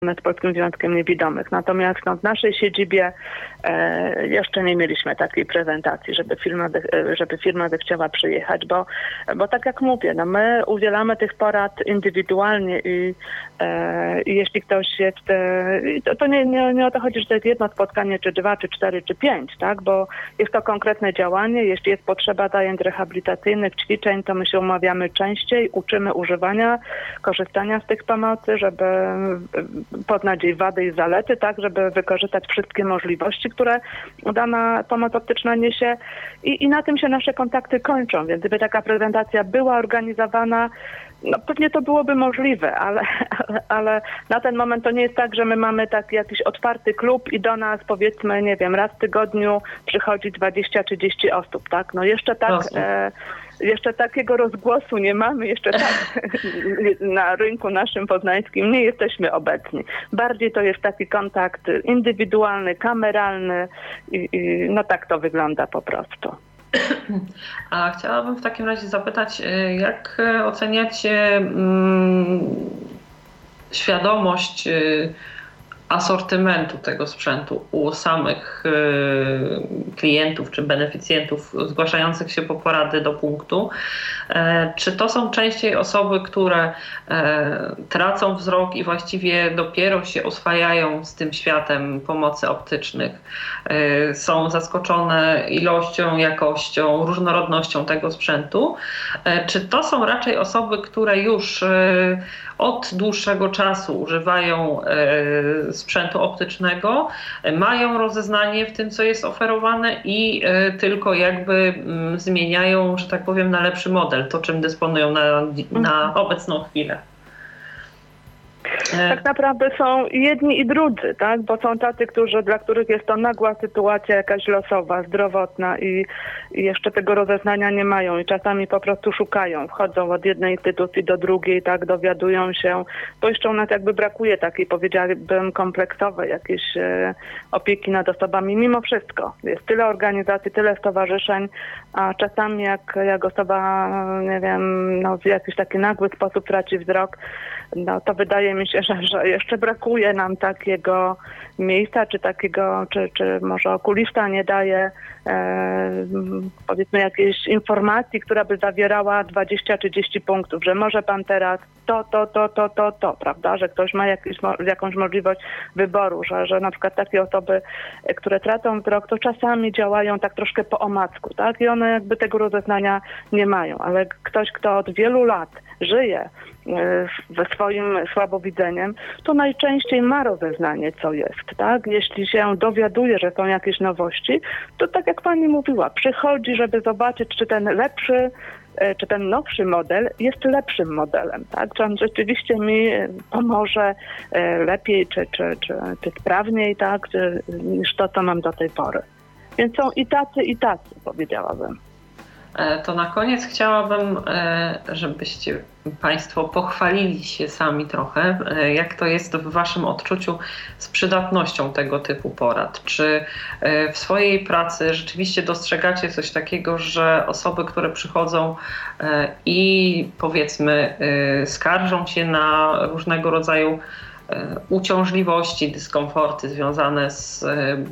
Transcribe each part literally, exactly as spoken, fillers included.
z Polskim Związkiem Niewidomych. Natomiast no, w naszej siedzibie e, jeszcze nie mieliśmy takiej prezentacji, żeby firma, żeby firma zechciała przyjechać, bo, bo tak jak mówię, no, my udzielamy tych porad indywidualnie i, e, i jeśli ktoś jest, e, to, to nie, nie, nie o to chodzi, że to jest jedno spotkanie, czy dwa, czy cztery, czy pięć, tak, bo jest to konkretne działanie. Jeśli jest potrzeba zajęć rehabilitacyjnych, ćwiczeń, to my się umawiamy częściej, uczymy używania, korzystania z tych pomocy, żeby poznać jej wady i zalety, tak, żeby wykorzystać wszystkie możliwości, które dana pomoc optyczna niesie i, i na tym się nasze kontakty kończą, więc gdyby taka prezentacja była organizowana, no pewnie to byłoby możliwe, ale, ale, ale na ten moment to nie jest tak, że my mamy taki jakiś otwarty klub i do nas powiedzmy, nie wiem, raz w tygodniu przychodzi dwadzieścia trzydzieści osób, tak? No jeszcze tak, e, jeszcze takiego rozgłosu nie mamy, jeszcze tak na rynku naszym poznańskim nie jesteśmy obecni. Bardziej to jest taki kontakt indywidualny, kameralny i, i no tak to wygląda po prostu. A chciałabym w takim razie zapytać, jak oceniacie mm, świadomość y, asortymentu tego sprzętu u samych y, klientów czy beneficjentów zgłaszających się po porady do punktu? E, czy to są częściej osoby, które e, tracą wzrok i właściwie dopiero się oswajają z tym światem pomocy optycznych? E, są zaskoczone ilością, jakością, różnorodnością tego sprzętu? E, czy to są raczej osoby, które już e, od dłuższego czasu używają e, sprzętu optycznego, mają rozeznanie w tym, co jest oferowane i y, tylko jakby y, zmieniają, że tak powiem, na lepszy model, to czym dysponują na, na obecną chwilę. Tak naprawdę są jedni i drudzy, tak? Bo są tacy, którzy, dla których jest to nagła sytuacja jakaś losowa, zdrowotna i, i jeszcze tego rozeznania nie mają i czasami po prostu szukają, wchodzą od jednej instytucji do drugiej, tak, dowiadują się, bo jeszcze u nas jakby brakuje takiej, powiedziałabym, kompleksowej jakiejś e, opieki nad osobami, mimo wszystko. Jest tyle organizacji, tyle stowarzyszeń, a czasami jak, jak osoba, nie wiem, no, w jakiś taki nagły sposób traci wzrok, no to wydaje mi się, że, że jeszcze brakuje nam takiego miejsca, czy takiego, czy, czy może okulista nie daje e, powiedzmy jakiejś informacji, która by zawierała dwadzieścia trzydzieści punktów, że może pan teraz to, to, to, to, to, to, prawda, że ktoś ma jakiś, jakąś możliwość wyboru, że, że na przykład takie osoby, które tracą wzrok, to czasami działają tak troszkę po omacku, tak, i one jakby tego rozeznania nie mają, ale ktoś, kto od wielu lat żyje ze swoim słabowidzeniem, to najczęściej ma rozeznanie, co jest, tak? Jeśli się dowiaduje, że są jakieś nowości, to tak jak pani mówiła, przychodzi, żeby zobaczyć, czy ten lepszy, czy ten nowszy model jest lepszym modelem, tak? Czy on rzeczywiście mi pomoże lepiej, czy, czy, czy, czy sprawniej, tak? Niż to, co mam do tej pory. Więc są i tacy, i tacy, powiedziałabym. To na koniec chciałabym, żebyście Państwo pochwalili się sami trochę, jak to jest w Waszym odczuciu z przydatnością tego typu porad. Czy w swojej pracy rzeczywiście dostrzegacie coś takiego, że osoby, które przychodzą i powiedzmy skarżą się na różnego rodzaju uciążliwości, dyskomforty związane z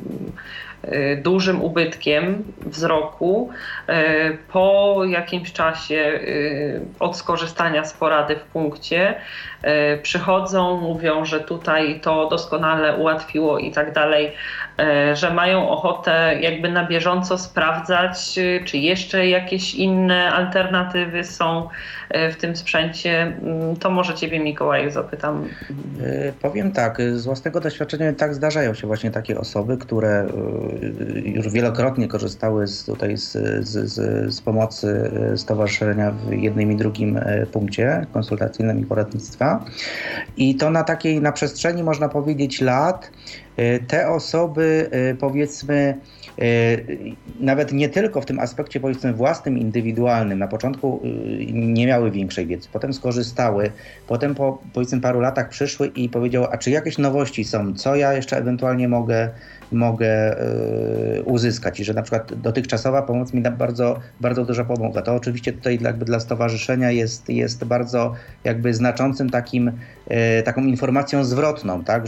dużym ubytkiem wzroku, po jakimś czasie od skorzystania z porady w punkcie przychodzą, mówią, że tutaj to doskonale ułatwiło i tak dalej, że mają ochotę jakby na bieżąco sprawdzać, czy jeszcze jakieś inne alternatywy są w tym sprzęcie. To może Ciebie, Mikołaju, zapytam. Powiem tak, z własnego doświadczenia tak zdarzają się właśnie takie osoby, które już wielokrotnie korzystały z, tutaj z, z, z pomocy stowarzyszenia w jednym i drugim punkcie konsultacyjnym i poradnictwa. I to na takiej, na przestrzeni, można powiedzieć, lat te osoby powiedzmy nawet nie tylko w tym aspekcie powiedzmy własnym, indywidualnym, na początku nie miały większej wiedzy, potem skorzystały, potem po powiedzmy paru latach przyszły i powiedziały, a czy jakieś nowości są, co ja jeszcze ewentualnie mogę, mogę yy, uzyskać i że na przykład dotychczasowa pomoc mi da bardzo, bardzo dużo pomogła. To oczywiście tutaj jakby dla stowarzyszenia jest, jest bardzo jakby znaczącym takim, yy, taką informacją zwrotną, tak,